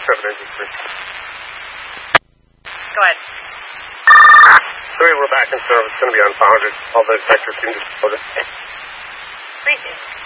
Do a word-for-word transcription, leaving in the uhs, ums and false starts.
seven, engine three. Go ahead. Three, we're back in service. It's going to be on four hundred. All those sectors seem to be loaded. Appreciate it.